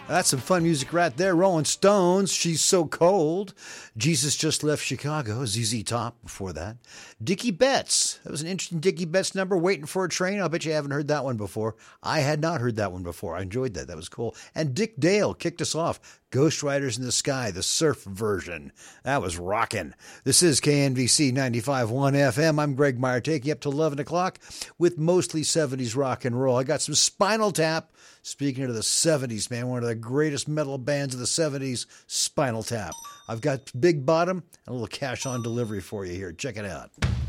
That's some fun music right there. Rolling Stones, She's So Cold. Jesus Just Left Chicago, ZZ Top before that. Dickie Betts. That was an interesting Dickie Betts number, Waiting for a Train. I'll bet you haven't heard that one before. I had not heard that one before. I enjoyed that. That was cool. And Dick Dale kicked us off. Ghost Riders in the Sky, the surf version. That was rocking. This is KNVC 95.1 FM. I'm Greg Meyer, taking you up to 11 o'clock with mostly 70s rock and roll. I got some Spinal Tap. Speaking of the 70s, man, one of the greatest metal bands of the 70s, Spinal Tap. I've got Big Bottom and a little cash on delivery for you here. Check it out.